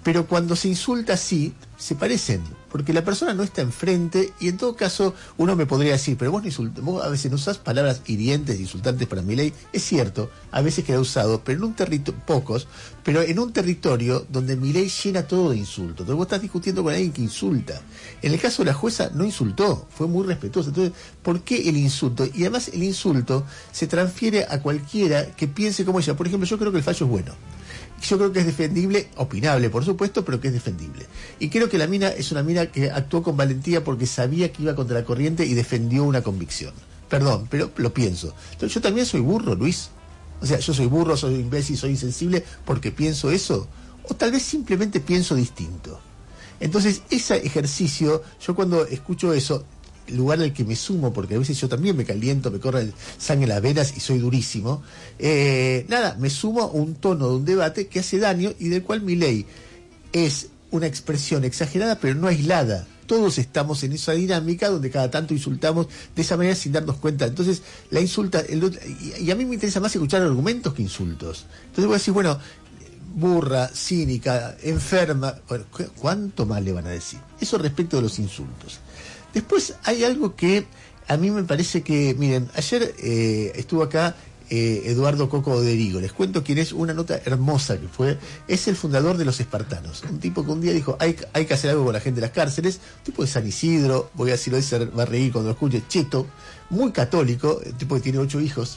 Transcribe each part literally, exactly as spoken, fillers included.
Pero cuando se insulta así, se parecen, porque la persona no está enfrente, y en todo caso uno me podría decir, pero vos no insultas, vos a veces no usás palabras hirientes, insultantes para Milei. Es cierto, a veces queda usado, pero en un territorio, pocos, pero en un territorio donde Milei llena todo de insultos. Entonces vos estás discutiendo con alguien que insulta. En el caso de la jueza no insultó, fue muy respetuosa. Entonces, ¿por qué el insulto? Y además el insulto se transfiere a cualquiera que piense como ella. Por ejemplo, yo creo que el fallo es bueno. Yo creo que es defendible, opinable por supuesto, pero que es defendible. Y creo que la mina es una mina que actuó con valentía porque sabía que iba contra la corriente y defendió una convicción. Perdón, pero lo pienso. Entonces yo también soy burro, Luis. O sea, yo soy burro, soy imbécil, soy insensible porque pienso eso. O tal vez simplemente pienso distinto. Entonces, ese ejercicio, yo cuando escucho eso, lugar al que me sumo, porque a veces yo también me caliento, me corre sangre en las venas y soy durísimo, eh, nada, me sumo a un tono de un debate que hace daño y del cual Milei es una expresión exagerada pero no aislada. Todos estamos en esa dinámica donde cada tanto insultamos de esa manera sin darnos cuenta. Entonces la insulta, el, y, y a mí me interesa más escuchar argumentos que insultos. Entonces voy a decir, bueno, burra, cínica, enferma, bueno, ¿cuánto más le van a decir? Eso respecto de los insultos. Después hay algo que a mí me parece que, miren, ayer eh, estuvo acá eh, Eduardo Coco Oderigo, les cuento quién es, una nota hermosa que fue, es el fundador de los espartanos, un tipo que un día dijo, hay, hay que hacer algo con la gente de las cárceles, un tipo de San Isidro, voy a decirlo, se va a reír cuando lo escuche, cheto, muy católico, un tipo que tiene ocho hijos,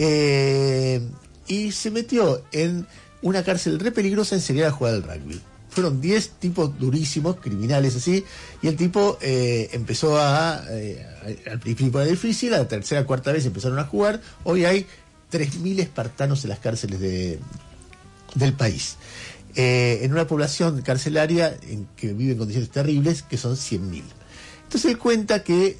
eh, y se metió en una cárcel re peligrosa a enseñar a jugar al rugby. Fueron diez tipos durísimos, criminales así, y el tipo eh, empezó a, eh, al principio era difícil, a la tercera, cuarta vez empezaron a jugar, hoy hay tres mil espartanos en las cárceles de, del país, eh, en una población carcelaria en que vive en condiciones terribles, que son cien mil. Entonces él cuenta que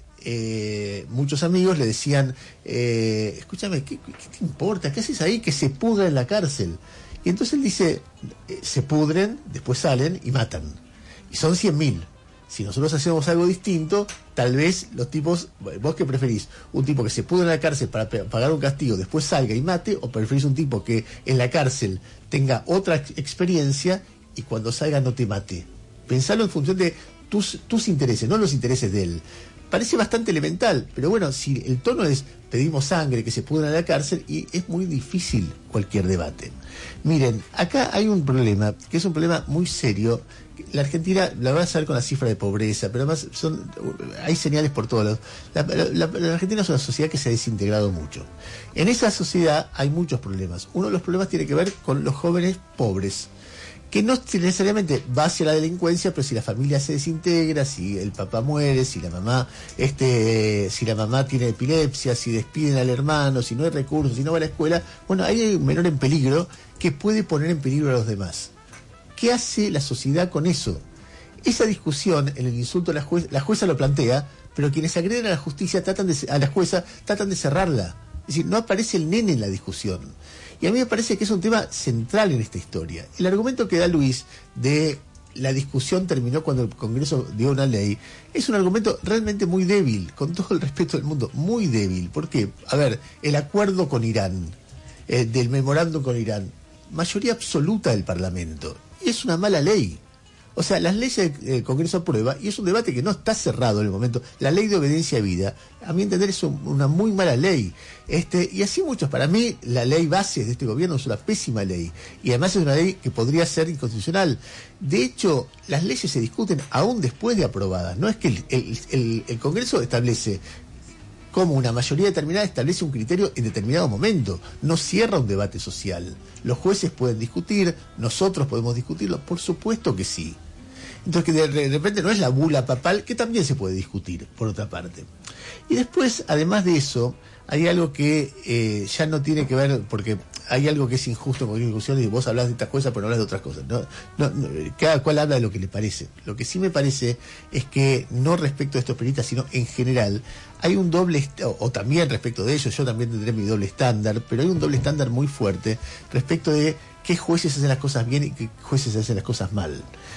eh, muchos amigos le decían, eh, escúchame, ¿qué, ¿qué te importa? ¿Qué haces ahí? Que se pudra en la cárcel. Y entonces él dice, eh, se pudren, después salen y matan. Y son cien mil. Si nosotros hacemos algo distinto, tal vez los tipos, ¿vos qué preferís? ¿Un tipo que se pudre en la cárcel para pagar un castigo, después salga y mate? ¿O preferís un tipo que en la cárcel tenga otra experiencia y cuando salga no te mate? Pensalo en función de tus, tus intereses, no los intereses de él. Parece bastante elemental, pero bueno, si el tono es pedimos sangre, que se pudra en la cárcel, y es muy difícil cualquier debate. Miren, acá hay un problema, que es un problema muy serio. La Argentina la va a saber con la cifra de pobreza, pero además son, hay señales por todos lados. La, la, la Argentina es una sociedad que se ha desintegrado mucho. En esa sociedad hay muchos problemas. Uno de los problemas tiene que ver con los jóvenes pobres, que no necesariamente va hacia la delincuencia, pero si la familia se desintegra, si el papá muere, si la mamá, este, si la mamá tiene epilepsia, si despiden al hermano, si no hay recursos, si no va a la escuela, bueno, ahí hay un menor en peligro que puede poner en peligro a los demás. ¿Qué hace la sociedad con eso? Esa discusión en el insulto a la jueza, la jueza lo plantea, pero quienes agreden a la justicia tratan de, a la jueza, tratan de cerrarla. Es decir, no aparece el nene en la discusión. Y a mí me parece que es un tema central en esta historia. El argumento que da Luis de la discusión terminó cuando el Congreso dio una ley es un argumento realmente muy débil, con todo el respeto del mundo, muy débil. ¿Por qué? A ver, el acuerdo con Irán, eh, del memorándum con Irán, mayoría absoluta del Parlamento, y es una mala ley. O sea, las leyes del Congreso aprueba, y es un debate que no está cerrado en el momento. La ley de obediencia a vida, a mi entender, es un, una muy mala ley. Este, y así muchos. Para mí, la ley base de este gobierno es una pésima ley. Y además es una ley que podría ser inconstitucional. De hecho, las leyes se discuten aún después de aprobadas. No es que el, el, el, el Congreso establece como una mayoría determinada establece un criterio en determinado momento, no cierra un debate social. Los jueces pueden discutir, nosotros podemos discutirlo, por supuesto que sí. Entonces, que de repente no es la bula papal, que también se puede discutir, por otra parte. Y después, además de eso, hay algo que eh, ya no tiene que ver, porque hay algo que es injusto con la discusión, y vos hablás de estas cosas, pero no hablas de otras cosas. No, no, no, cada cual habla de lo que le parece. Lo que sí me parece es que, no respecto a estos periodistas, sino en general, hay un doble, o, o también respecto de ellos, yo también tendré mi doble estándar, pero hay un doble estándar muy fuerte respecto de qué jueces hacen las cosas bien y qué jueces hacen las cosas mal.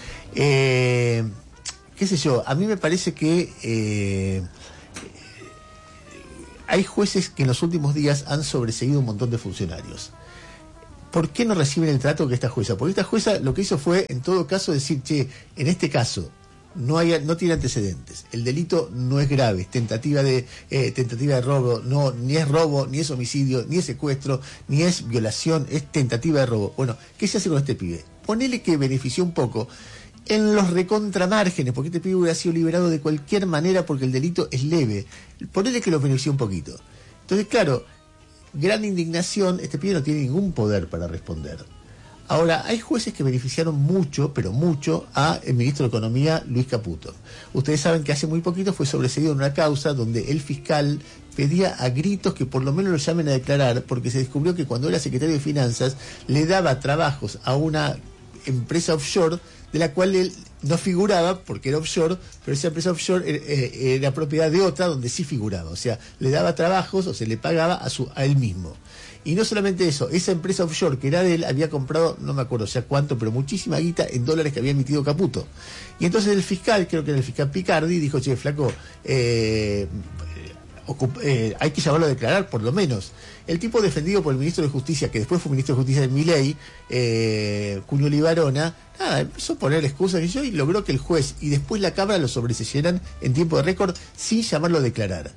Eh, qué sé yo, a mí me parece que eh, hay jueces que en los últimos días han sobreseído un montón de funcionarios. ¿por qué no reciben el trato que esta jueza? Porque esta jueza lo que hizo fue, en todo caso, decir, che, en este caso no hay, no tiene antecedentes, el delito no es grave, es tentativa de eh, tentativa de robo, no, ni es robo, ni es homicidio, ni es secuestro, ni es violación, es tentativa de robo. Bueno, ¿qué se hace con este pibe? Ponele que benefició un poco en los recontramárgenes, porque este pibe hubiera sido liberado de cualquier manera porque el delito es leve. Ponele que lo benefició un poquito. Entonces, claro, gran indignación, este pibe no tiene ningún poder para responder. Ahora, hay jueces que beneficiaron mucho, pero mucho, a el ministro de Economía, Luis Caputo. Ustedes saben que hace muy poquito fue sobreseído en una causa donde el fiscal pedía a gritos que por lo menos lo llamen a declarar, porque se descubrió que cuando era secretario de Finanzas le daba trabajos a una empresa offshore de la cual él no figuraba porque era offshore, pero esa empresa offshore era, era propiedad de otra donde sí figuraba. O sea, le daba trabajos o se le pagaba a, su, a él mismo. Y no solamente eso, esa empresa offshore que era de él había comprado, no me acuerdo ya cuánto, pero muchísima guita en dólares que había emitido Caputo. Y entonces el fiscal, creo que era el fiscal Picardi, dijo, che, flaco, eh, eh, hay que llamarlo a declarar por lo menos. El tipo defendido por el ministro de Justicia, que después fue ministro de Justicia de Milei, eh, Cuño Libarona, nada, empezó a poner excusas y, yo, y logró que el juez y después la Cámara lo sobreseyeran en tiempo de récord sin llamarlo a declarar.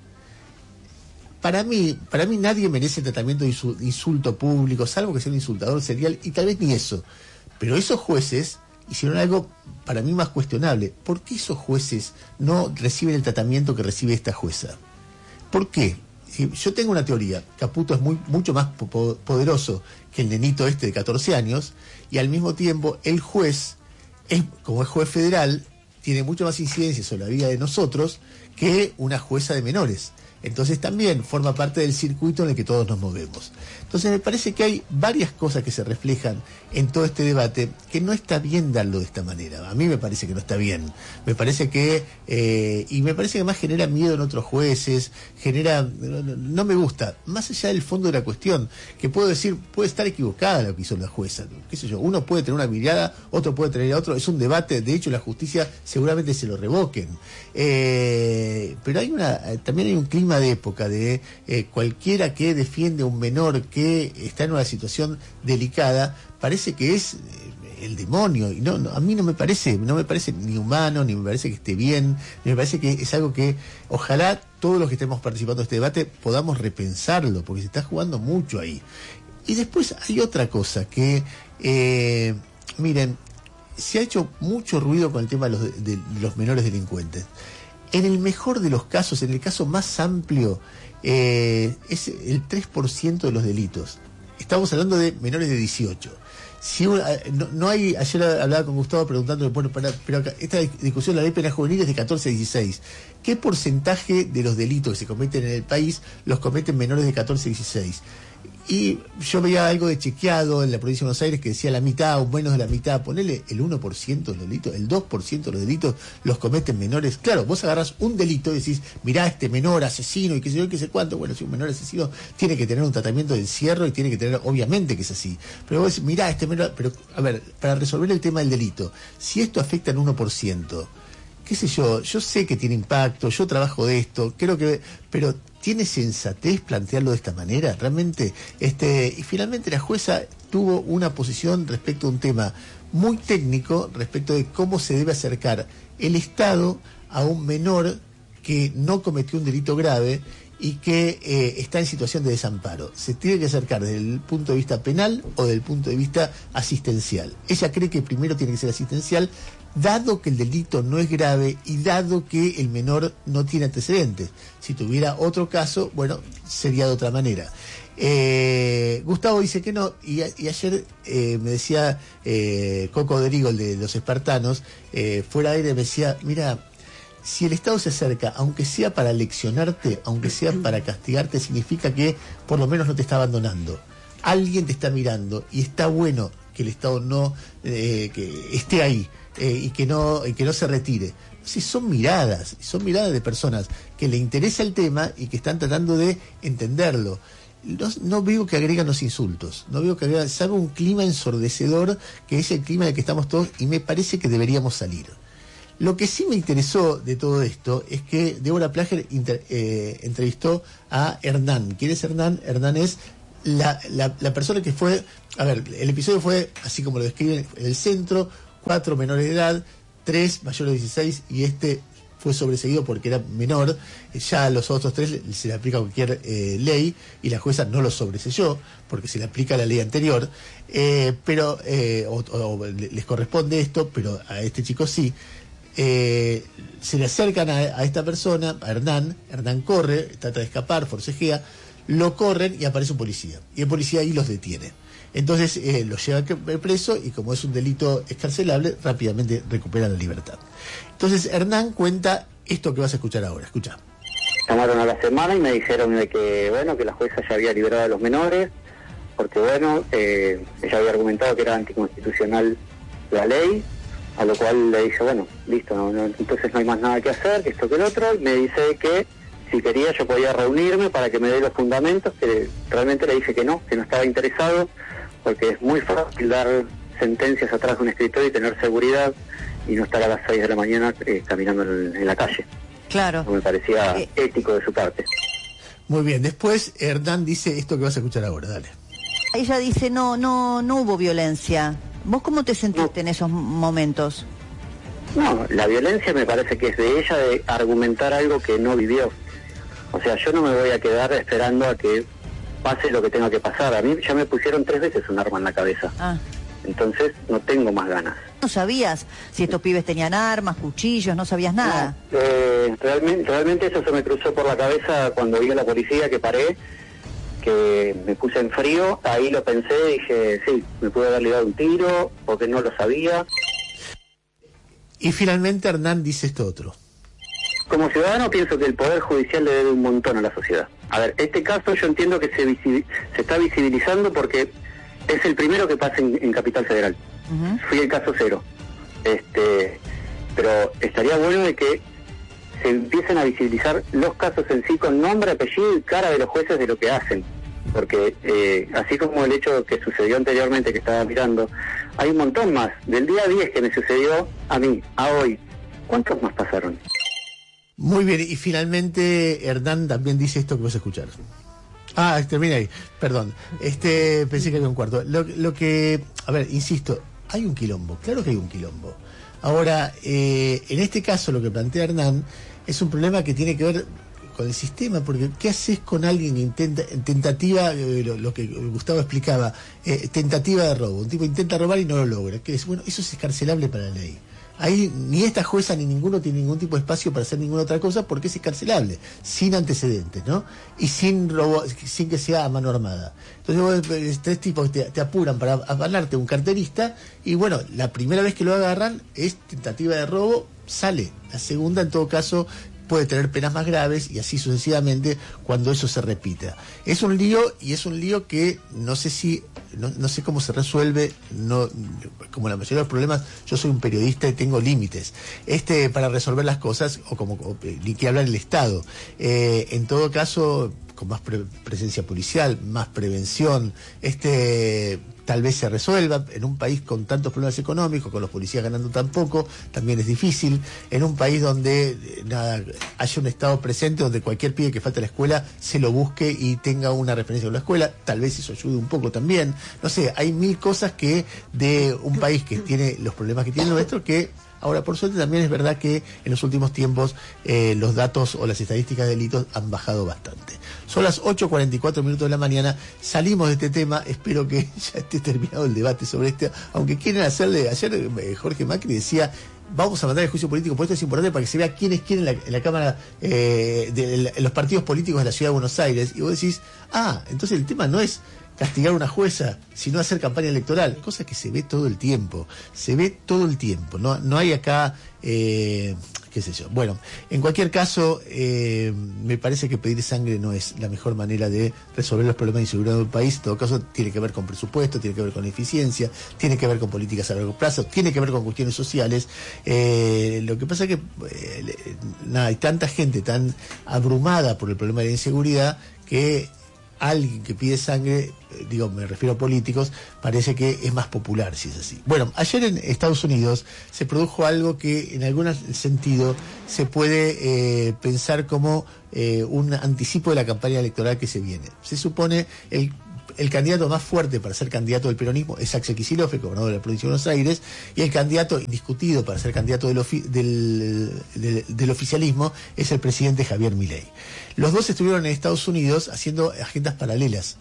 Para mí, para mí nadie merece el tratamiento de insulto público, salvo que sea un insultador serial, y tal vez ni eso. Pero esos jueces hicieron algo para mí más cuestionable. ¿Por qué esos jueces no reciben el tratamiento que recibe esta jueza? ¿Por qué? Yo tengo una teoría. Caputo es muy, mucho más po- poderoso que el nenito este de catorce años, y al mismo tiempo el juez, es, como es juez federal, tiene mucho más incidencia sobre la vida de nosotros que una jueza de menores. Entonces también forma parte del circuito en el que todos nos movemos. Entonces me parece que hay varias cosas que se reflejan en todo este debate que no está bien darlo de esta manera. A mí me parece que no está bien. Me parece que, eh, y me parece que además genera miedo en otros jueces, genera, no, no me gusta. Más allá del fondo de la cuestión, que puedo decir, puede estar equivocada lo que hizo la jueza. ¿Qué sé yo? Uno puede tener una mirada, otro puede tener otro. Es un debate, de hecho la justicia seguramente se lo revoquen. Eh, pero hay una, también hay un clima de época de eh, cualquiera que defiende a un menor que está en una situación delicada parece que es eh, el demonio y no, no a mí no me parece no me parece ni humano, ni me parece que esté bien, ni me parece que es algo que ojalá todos los que estemos participando en este debate podamos repensarlo, porque se está jugando mucho ahí. Y después hay otra cosa que eh, miren, se ha hecho mucho ruido con el tema de los, de, de los menores delincuentes. En el mejor de los casos, en el caso más amplio, eh, es el tres por ciento de los delitos. Estamos hablando de menores de dieciocho. Si uno, no, no hay, ayer hablaba con Gustavo preguntando, bueno, para, pero acá, esta discusión de la ley penal juvenil es de catorce a dieciséis. ¿Qué porcentaje de los delitos que se cometen en el país los cometen menores de catorce a dieciséis? Y yo veía algo de chequeado en la provincia de Buenos Aires que decía la mitad o menos de la mitad, ponele el uno por ciento de los delitos, el dos por ciento de los delitos los cometen menores. Claro, vos agarrás un delito y decís, mirá, este menor asesino y qué sé yo, qué sé cuánto. Bueno, si un menor asesino tiene que tener un tratamiento de encierro y tiene que tener, obviamente que es así. Pero vos decís, mirá, este menor, pero a ver, para resolver el tema del delito, si esto afecta al uno por ciento, qué sé yo, yo sé que tiene impacto, yo trabajo de esto, creo que, pero ¿tiene sensatez plantearlo de esta manera? Realmente, este, y finalmente la jueza tuvo una posición respecto a un tema muy técnico, respecto de cómo se debe acercar el Estado a un menor que no cometió un delito grave y que eh, está en situación de desamparo. Se tiene que acercar desde el punto de vista penal o desde el punto de vista asistencial. Ella cree que primero tiene que ser asistencial, dado que el delito no es grave y dado que el menor no tiene antecedentes. Si tuviera otro caso, bueno, sería de otra manera. Eh, Gustavo dice que no, y, y ayer eh, me decía eh, Coco Derigo, el de los espartanos, eh, fuera de aire me decía, mira, si el Estado se acerca, aunque sea para leccionarte, aunque sea para castigarte, significa que por lo menos no te está abandonando. Alguien te está mirando y está bueno que el Estado no eh, que esté ahí. Eh, y que no y que no se retire. Sí, son miradas, son miradas de personas que le interesa el tema y que están tratando de entenderlo. No, no veo que agregan los insultos, no veo que agregan, sabe un clima ensordecedor que es el clima del que estamos todos y me parece que deberíamos salir. Lo que sí me interesó de todo esto es que Débora Plager inter, eh, entrevistó a Hernán. ¿Quién es Hernán? Hernán es la, la, la persona que fue, a ver, el episodio fue, así como lo describen, en el centro, cuatro menores de edad, tres mayores de dieciséis, y este fue sobreseído porque era menor. Ya a los otros tres se le aplica cualquier eh, ley, y la jueza no lo sobreseyó porque se le aplica la ley anterior, eh, pero eh, o, o les corresponde esto, pero a este chico sí. Eh, se le acercan a, a esta persona, a Hernán. Hernán corre, trata de escapar, forcejea, lo corren y aparece un policía, y el policía ahí los detiene. Entonces eh, los lleva preso, y como es un delito escarcelable, rápidamente recuperan la libertad. Entonces Hernán cuenta esto que vas a escuchar ahora. Escucha. Llamaron a la semana y me dijeron de que, bueno, que la jueza ya había liberado a los menores, porque, bueno, eh, ella había argumentado que era anticonstitucional la ley, a lo cual le dije, bueno, listo, no, no, entonces no hay más nada que hacer, que esto que el otro, y me dice que si quería yo podía reunirme para que me dé los fundamentos, que realmente le dije que no, que no estaba interesado, porque es muy fácil dar sentencias atrás de un escritorio y tener seguridad y no estar a las seis de la mañana eh, caminando en, en la calle. Claro. No me parecía eh. ético de su parte. Muy bien, después Hernán dice esto que vas a escuchar ahora, dale. Ella dice, no, no, no hubo violencia. ¿Vos cómo te sentiste no. en esos momentos? No, la violencia me parece que es de ella de argumentar algo que no vivió. O sea, yo no me voy a quedar esperando a que pase lo que tenga que pasar. A mí ya me pusieron tres veces un arma en la cabeza. Ah. Entonces no tengo más ganas. ¿No sabías si estos pibes tenían armas, cuchillos? ¿No sabías nada? No, eh, realmente, realmente eso se me cruzó por la cabeza cuando vi a la policía, que paré, que me puse en frío. Ahí lo pensé, dije, sí, me pude haberle dado un tiro porque no lo sabía. Y finalmente Hernán dice esto otro. Como ciudadano pienso que el Poder Judicial le debe un montón a la sociedad. A ver, este caso yo entiendo que se, visi- se está visibilizando porque es el primero que pasa en, en Capital Federal. Uh-huh. Fui el caso cero. Este, pero estaría bueno de que se empiecen a visibilizar los casos en sí con nombre, apellido y cara de los jueces de lo que hacen. Porque eh, así como el hecho que sucedió anteriormente que estaba mirando, hay un montón más. Del día diez que me sucedió a mí, a hoy, ¿cuántos más pasaron? Muy bien, y finalmente Hernán también dice esto que vas a escuchar. Ah, termina ahí, perdón. Este, pensé que había un cuarto. Lo, lo que, a ver, insisto, hay un quilombo, claro que hay un quilombo. Ahora, eh, en este caso lo que plantea Hernán es un problema que tiene que ver con el sistema, porque ¿qué haces con alguien que intenta, tentativa, eh, lo, lo que Gustavo explicaba, eh, tentativa de robo? Un tipo intenta robar y no lo logra. ¿Qué es? Bueno, eso es escarcelable para la ley. Ahí ni esta jueza ni ninguno tiene ningún tipo de espacio para hacer ninguna otra cosa porque es escarcelable, sin antecedentes, ¿no? Y sin robo, sin que sea a mano armada. Entonces vos, tres tipos te, te apuran para afanarte un carterista y bueno, la primera vez que lo agarran es tentativa de robo, sale. La segunda, en todo caso, puede tener penas más graves y así sucesivamente cuando eso se repita. Es un lío y es un lío que no sé si no, no sé cómo se resuelve. No, como la mayoría de los problemas, yo soy un periodista y tengo límites este para resolver las cosas, o como o, ni que hablar el Estado. Eh, en todo caso, con más pre- presencia policial, más prevención, este tal vez se resuelva. En un país con tantos problemas económicos, con los policías ganando tan poco, también es difícil. En un país donde eh, nada, haya un Estado presente, donde cualquier pibe que falte a la escuela se lo busque y tenga una referencia con la escuela, tal vez eso ayude un poco también. No sé, hay mil cosas que de un país que tiene los problemas que tiene el nuestro, que ahora, por suerte, también es verdad que en los últimos tiempos eh, los datos o las estadísticas de delitos han bajado bastante. Son las ocho cuarenta y cuatro minutos de la mañana, salimos de este tema, espero que ya esté terminado el debate sobre este, aunque quieren hacerle, ayer eh, Jorge Macri decía, vamos a mandar el juicio político, por esto es importante para que se vea quién es quién en la, en la Cámara, eh, de, en los partidos políticos de la Ciudad de Buenos Aires, y vos decís, ah, entonces el tema no es castigar a una jueza, sino hacer campaña electoral, cosa que se ve todo el tiempo, se ve todo el tiempo, no, no hay acá, eh, qué sé yo. Bueno, en cualquier caso, eh, me parece que pedir sangre no es la mejor manera de resolver los problemas de inseguridad del país. En todo caso, tiene que ver con presupuesto, tiene que ver con eficiencia, tiene que ver con políticas a largo plazo, tiene que ver con cuestiones sociales. Eh, lo que pasa es que eh, nada, hay tanta gente tan abrumada por el problema de la inseguridad que alguien que pide sangre, digo, me refiero a políticos, parece que es más popular si es así. Bueno, ayer en Estados Unidos se produjo algo que en algún sentido se puede eh, pensar como eh, un anticipo de la campaña electoral que se viene. Se supone, el, el candidato más fuerte para ser candidato del peronismo es Axel Kicillof, el gobernador de la provincia de Buenos Aires, y el candidato indiscutido para ser candidato del, ofi del, del, del oficialismo es el presidente Javier Milei. Los dos estuvieron en Estados Unidos haciendo agendas paralelas.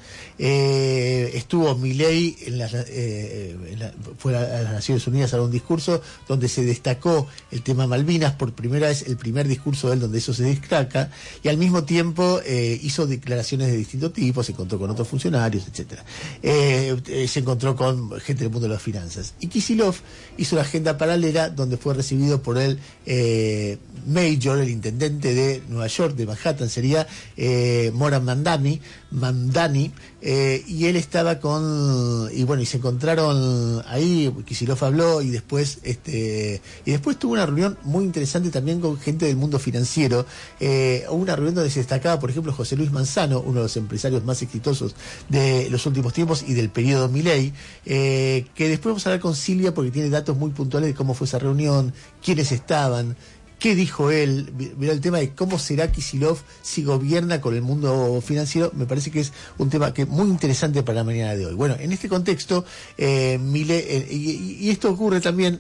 Eh, estuvo Milei en las, eh, en la, fue a las Naciones Unidas a dar un discurso donde se destacó el tema Malvinas, por primera vez el primer discurso de él donde eso se destaca, y al mismo tiempo eh, hizo declaraciones de distintos tipos, se encontró con otros funcionarios, etcétera. Eh, eh, se encontró con gente del mundo de las finanzas. Y Kicillof hizo una agenda paralela donde fue recibido por el eh, Mayor, el intendente de Nueva York, de Manhattan, sería eh, Moran Mandani, Mandani eh, y él estaba con, y bueno, y se encontraron ahí, Kicillof habló y después este y después tuvo una reunión muy interesante también con gente del mundo financiero, eh, una reunión donde se destacaba, por ejemplo, José Luis Manzano, uno de los empresarios más exitosos de los últimos tiempos y del periodo Milei, eh, que después vamos a hablar con Silvia porque tiene datos muy puntuales de cómo fue esa reunión, quiénes estaban, qué dijo él. Mirá, el tema de cómo será Kicillof si gobierna con el mundo financiero, me parece que es un tema que muy interesante para la mañana de hoy. Bueno, en este contexto, eh, Milei, eh, y, y esto ocurre también,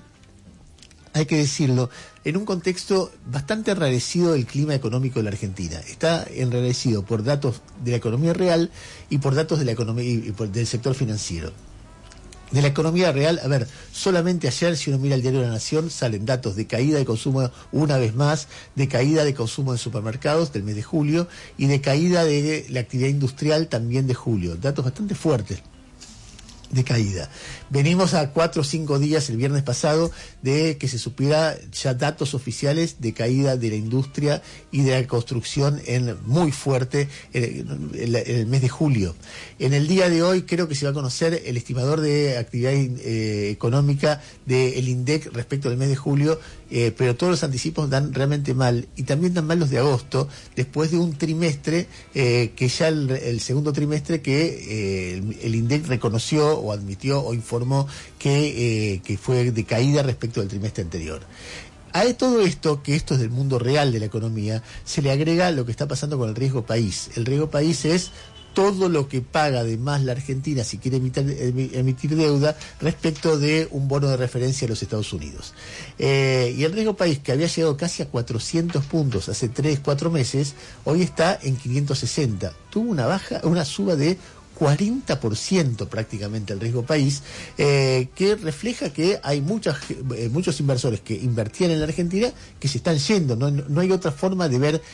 hay que decirlo, en un contexto bastante enrarecido del clima económico de la Argentina. Está enrarecido por datos de la economía real y por datos de la economía y por, del sector financiero. De la economía real, a ver, solamente ayer, si uno mira el diario de la Nación, salen datos de caída de consumo una vez más, de caída de consumo en supermercados del mes de julio y de caída de la actividad industrial también de julio. Datos bastante fuertes de caída. Venimos a cuatro o cinco días el viernes pasado de que se supiera ya datos oficiales de caída de la industria y de la construcción en muy fuerte en el, en el mes de julio. En el día de hoy creo que se va a conocer el estimador de actividad eh, económica del INDEC respecto del mes de julio, eh, pero todos los anticipos dan realmente mal y también dan mal los de agosto, después de un trimestre eh, que ya el, el segundo trimestre que eh, el, el INDEC reconoció o admitió o informó que, eh, que fue de caída respecto del trimestre anterior. A todo esto, que esto es del mundo real de la economía, se le agrega lo que está pasando con el riesgo país. El riesgo país es todo lo que paga además la Argentina si quiere emitir, emitir deuda respecto de un bono de referencia a los Estados Unidos. Eh, y el riesgo país, que había llegado casi a cuatrocientos puntos hace tres, cuatro meses, hoy está en quinientos sesenta. Tuvo una baja, una suba de cuarenta por ciento prácticamente el riesgo país, eh, que refleja que hay muchas, eh, muchos inversores que invertían en la Argentina que se están yendo. No, no hay otra forma de ver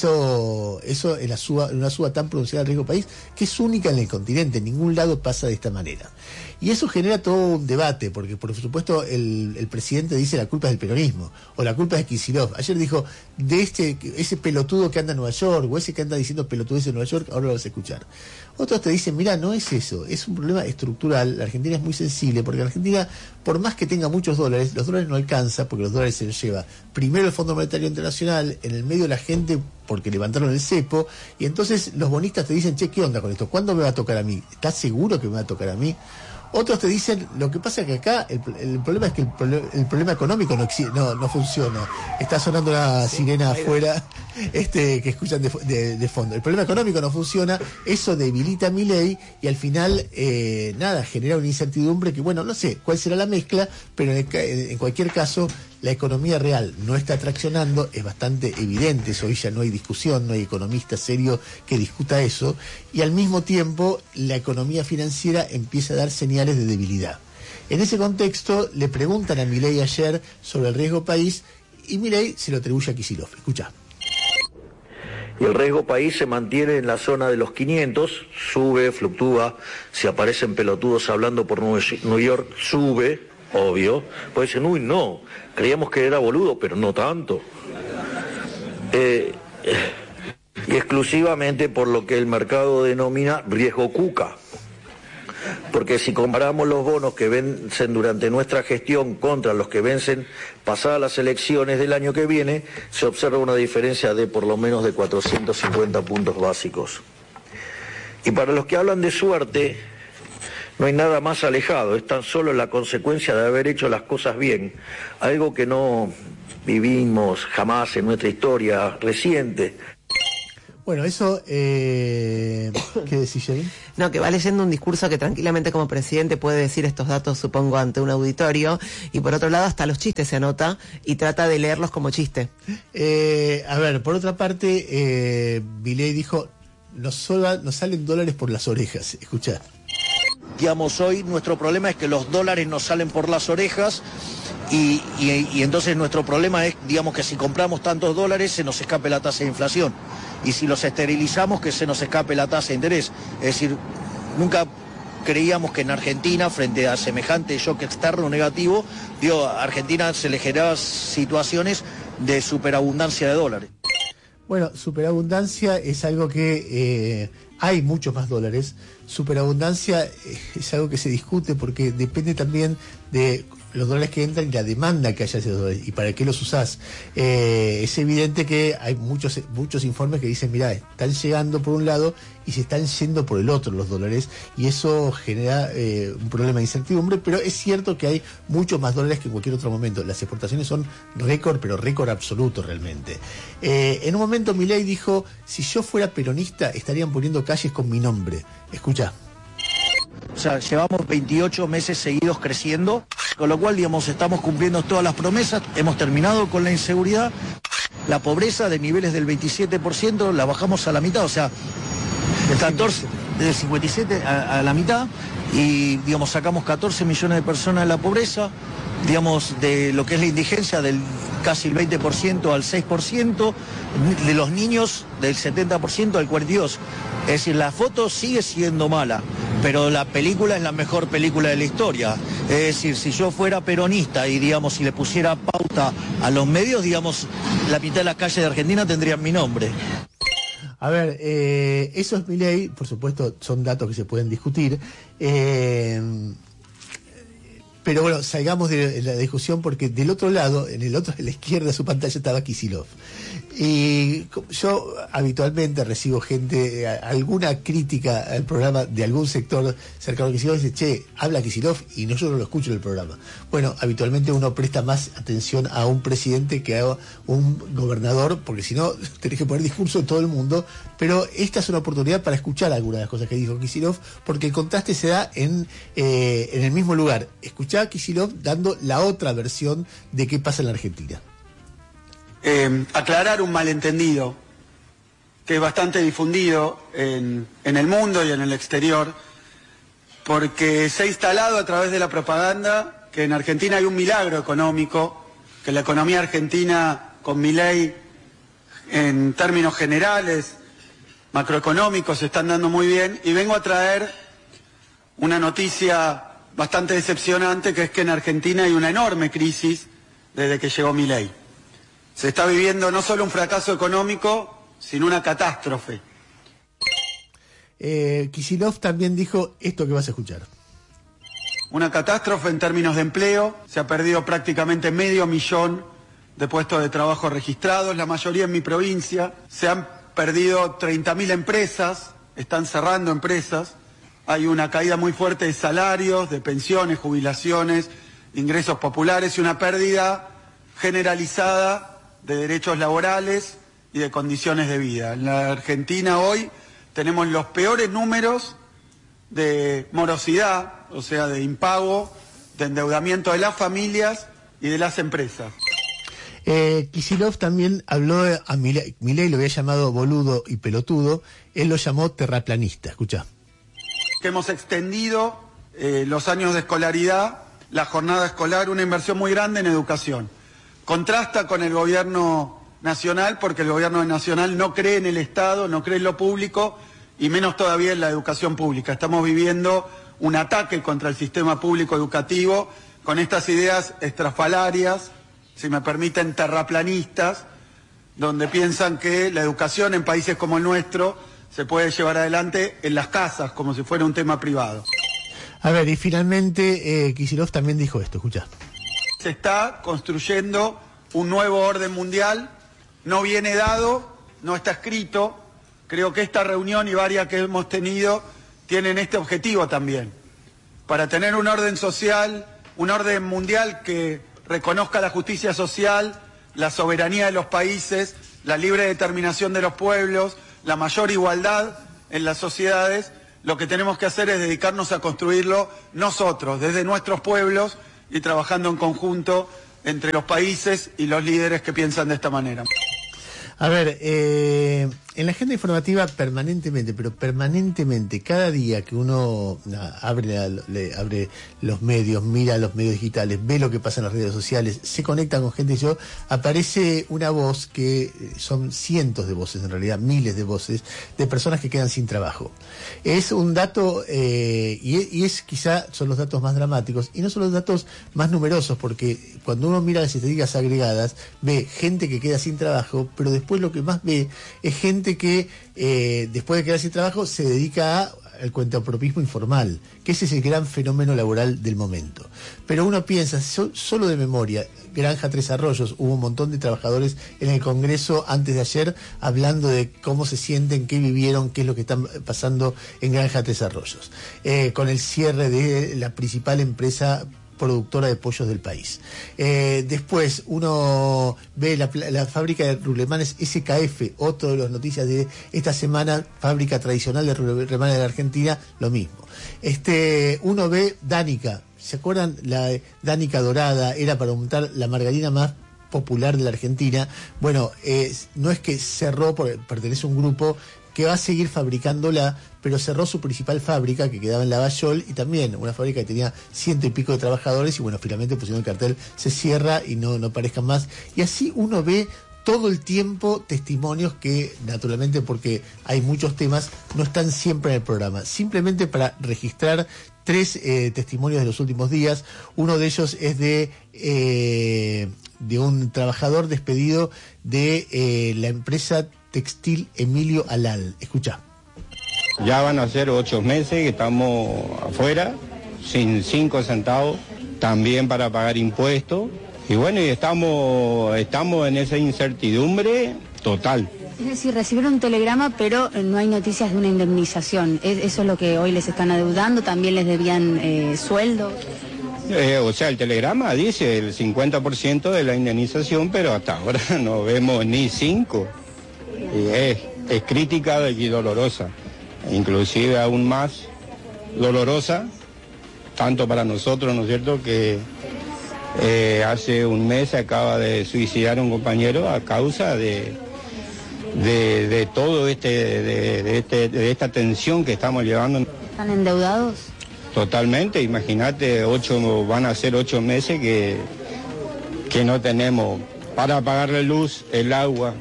eso, eso en, la suba, en una suba tan pronunciada del riesgo país, que es única en el continente. En ningún lado pasa de esta manera. Y eso genera todo un debate, porque por supuesto el, el presidente dice la culpa es del peronismo, o la culpa es de Kicillof. Ayer dijo, de este ese pelotudo que anda en Nueva York, o ese que anda diciendo pelotudes en Nueva York, ahora lo vas a escuchar. Otros te dicen, mira, no es eso, es un problema estructural. La Argentina es muy sensible, porque la Argentina, por más que tenga muchos dólares, los dólares no alcanza, porque los dólares se los lleva primero el Fondo Monetario Internacional, en el medio la gente, porque levantaron el cepo, y entonces los bonistas te dicen, che, ¿qué onda con esto? ¿Cuándo me va a tocar a mí? ¿Estás seguro que me va a tocar a mí? Otros te dicen, lo que pasa es que acá el, el problema es que el, el problema económico no, no no funciona. Está sonando una sirena afuera este que escuchan de, de, de fondo. El problema económico no funciona, eso debilita a Milei y al final, eh, nada, genera una incertidumbre que, bueno, no sé cuál será la mezcla, pero en, el, en cualquier caso, la economía real no está traccionando, es bastante evidente, eso hoy ya no hay discusión, no hay economista serio que discuta eso, y al mismo tiempo la economía financiera empieza a dar señales de debilidad. En ese contexto le preguntan a Milei ayer sobre el riesgo país y Milei se lo atribuye a Kicillof. Escuchá. Y el riesgo país se mantiene en la zona de los quinientos, sube, fluctúa, si aparecen pelotudos hablando por New York, sube, obvio, pues dicen, uy, no, creíamos que era boludo, pero no tanto. Eh, y exclusivamente por lo que el mercado denomina riesgo cuca. Porque si comparamos los bonos que vencen durante nuestra gestión contra los que vencen pasadas las elecciones del año que viene, se observa una diferencia de por lo menos de cuatrocientos cincuenta puntos básicos. Y para los que hablan de suerte, no hay nada más alejado, es tan solo la consecuencia de haber hecho las cosas bien, algo que no vivimos jamás en nuestra historia reciente. Bueno, eso, eh, ¿qué decís, Jenny? No, que va leyendo un discurso que tranquilamente como presidente puede decir estos datos, supongo, ante un auditorio, y por otro lado hasta los chistes se anota y trata de leerlos como chiste. Eh, a ver, por otra parte, eh, Milei dijo, nos, sola, nos salen dólares por las orejas, escuchá. Digamos, hoy nuestro problema es que los dólares nos salen por las orejas y, y, y entonces nuestro problema es, digamos, que si compramos tantos dólares se nos escape la tasa de inflación. Y si los esterilizamos, que se nos escape la tasa de interés. Es decir, nunca creíamos que en Argentina, frente a semejante shock externo negativo, digo, a Argentina se le generaban situaciones de superabundancia de dólares. Bueno, superabundancia es algo que eh, hay muchos más dólares. Superabundancia es algo que se discute porque depende también de los dólares que entran y la demanda que haya de esos dólares y para qué los usás. Eh, es evidente que hay muchos muchos informes que dicen, mirá, están llegando por un lado y se están yendo por el otro los dólares y eso genera eh, un problema de incertidumbre, pero es cierto que hay muchos más dólares que en cualquier otro momento. Las exportaciones son récord, pero récord absoluto realmente. Eh, en un momento Milei dijo, si yo fuera peronista estarían poniendo calles con mi nombre. Escuchá. O sea, llevamos veintiocho meses seguidos creciendo, con lo cual, digamos, estamos cumpliendo todas las promesas, hemos terminado con la inseguridad, la pobreza de niveles del veintisiete por ciento la bajamos a la mitad, o sea, del catorce, del cincuenta y siete a, a la mitad, y, digamos, sacamos catorce millones de personas de la pobreza, digamos, de lo que es la indigencia del casi el veinte por ciento al seis por ciento, de los niños del setenta por ciento al cuarenta y dos por ciento. Es decir, la foto sigue siendo mala, pero la película es la mejor película de la historia. Es decir, si yo fuera peronista y, digamos, si le pusiera pauta a los medios, digamos, la mitad de las calles de Argentina tendrían mi nombre. A ver, eh, eso es Milei, por supuesto son datos que se pueden discutir, eh, pero bueno, salgamos de la discusión porque del otro lado, en el otro de la izquierda de su pantalla estaba Kicillof. Y yo habitualmente recibo gente, alguna crítica al programa de algún sector cercano a Kicillof, dice, che, habla Kicillof y no, yo no lo escucho en el programa. Bueno, habitualmente uno presta más atención a un presidente que a un gobernador, porque si no tenés que poner discurso en todo el mundo, pero esta es una oportunidad para escuchar algunas de las cosas que dijo Kicillof, porque el contraste se da en, eh, en el mismo lugar. Escuchá a Kicillof dando la otra versión de qué pasa en la Argentina. Eh, aclarar un malentendido que es bastante difundido en, en el mundo y en el exterior, porque se ha instalado a través de la propaganda que en Argentina hay un milagro económico, que la economía argentina con Milei en términos generales, macroeconómicos, se están dando muy bien, y vengo a traer una noticia bastante decepcionante, que es que en Argentina hay una enorme crisis desde que llegó Milei. Se está viviendo no solo un fracaso económico, sino una catástrofe. Eh, Kicillof también dijo esto que vas a escuchar. Una catástrofe en términos de empleo, se ha perdido prácticamente medio millón de puestos de trabajo registrados, la mayoría en mi provincia, se han perdido treinta mil empresas, están cerrando empresas, hay una caída muy fuerte de salarios, de pensiones, jubilaciones, ingresos populares y una pérdida generalizada de derechos laborales y de condiciones de vida. En la Argentina hoy tenemos los peores números de morosidad, o sea, de impago, de endeudamiento de las familias y de las empresas. Eh, Kicillof también habló a Milei, Milei lo había llamado boludo y pelotudo, él lo llamó terraplanista, escuchá. Que hemos extendido eh, los años de escolaridad, la jornada escolar, una inversión muy grande en educación. Contrasta con el gobierno nacional, porque el gobierno nacional no cree en el Estado, no cree en lo público y menos todavía en la educación pública. Estamos viviendo un ataque contra el sistema público educativo con estas ideas estrafalarias, si me permiten, terraplanistas, donde piensan que la educación en países como el nuestro se puede llevar adelante en las casas, como si fuera un tema privado. A ver, y finalmente eh, Kicillof también dijo esto, escuchá. Se está construyendo un nuevo orden mundial, no viene dado, no está escrito. Creo que esta reunión y varias que hemos tenido tienen este objetivo también, para tener un orden social, un orden mundial que reconozca la justicia social, la soberanía de los países, la libre determinación de los pueblos, la mayor igualdad en las sociedades, lo que tenemos que hacer es dedicarnos a construirlo nosotros, desde nuestros pueblos y trabajando en conjunto entre los países y los líderes que piensan de esta manera. A ver, eh, en la agenda informativa permanentemente, pero permanentemente, cada día que uno na, abre, la, le, abre los medios, mira los medios digitales, ve lo que pasa en las redes sociales, se conecta con gente y yo, aparece una voz que son cientos de voces, en realidad miles de voces, de personas que quedan sin trabajo. Es un dato, eh, y, es, y es quizá son los datos más dramáticos, y no son los datos más numerosos, porque cuando uno mira las estadísticas agregadas, ve gente que queda sin trabajo, pero después lo que más ve es gente que eh, después de quedar sin trabajo se dedica a el cuentapropismo informal, que ese es el gran fenómeno laboral del momento. Pero uno piensa, so, solo de memoria, Granja Tres Arroyos, hubo un montón de trabajadores en el Congreso antes de ayer hablando de cómo se sienten, qué vivieron, qué es lo que están pasando en Granja Tres Arroyos. Eh, con el cierre de la principal empresa productora de pollos del país. Eh, después uno ve la, la fábrica de rulemanes S K F, otro de las noticias de esta semana, fábrica tradicional de rulemanes de la Argentina, lo mismo. Este, uno ve Danica, ¿se acuerdan? La Danica dorada era para aumentar la margarina más popular de la Argentina. Bueno, eh, no es que cerró, porque pertenece a un grupo que va a seguir fabricándola, pero cerró su principal fábrica, que quedaba en Lavallol, y también una fábrica que tenía ciento y pico de trabajadores, y bueno, finalmente pusieron el cartel, se cierra y no, no aparezcan más. Y así uno ve todo el tiempo testimonios que, naturalmente, porque hay muchos temas, no están siempre en el programa. Simplemente para registrar tres eh, testimonios de los últimos días. Uno de ellos es de, eh, de un trabajador despedido de eh, la empresa textil Emilio Alal. Escucha. Ya van a ser ocho meses que estamos afuera, sin cinco centavos, también para pagar impuestos. Y bueno, y estamos, estamos en esa incertidumbre total. Es decir, recibieron un telegrama, pero no hay noticias de una indemnización. ¿Eso es lo que hoy les están adeudando? ¿También les debían eh, sueldo? Eh, o sea, el telegrama dice el cincuenta por ciento de la indemnización, pero hasta ahora no vemos ni cinco. Y es, es crítica y dolorosa, inclusive aún más dolorosa, tanto para nosotros, ¿no es cierto?, que eh, hace un mes se acaba de suicidar un compañero a causa de, de, de todo este de, de, este, de esta tensión que estamos llevando. ¿Están endeudados? Totalmente, imagínate, ocho, van a ser ocho meses que, que no tenemos para pagar la luz, el agua.